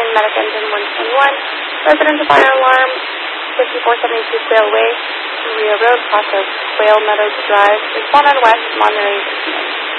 Medic Engine 121. Residential fire alarm, 5472 Quail Way, Maria Road, cross of Quail Meadows Drive. Respond on west, Monterey.